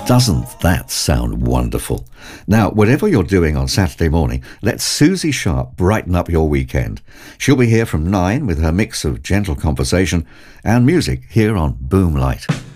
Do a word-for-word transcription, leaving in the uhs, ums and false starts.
Doesn't that sound wonderful? Now, whatever you're doing on Saturday morning, let Susie Sharp brighten up your weekend. She'll be here from nine with her mix of gentle conversation and music here on Boomlight.